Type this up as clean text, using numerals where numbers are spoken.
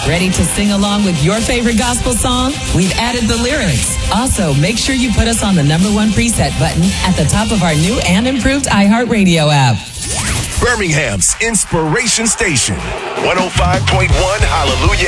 Ready to sing along with your favorite gospel song? We've added the lyrics. Also, make sure you put us on the #1 preset button at the top of our new and improved iHeartRadio app. Birmingham's Inspiration Station, 105.1 Hallelujah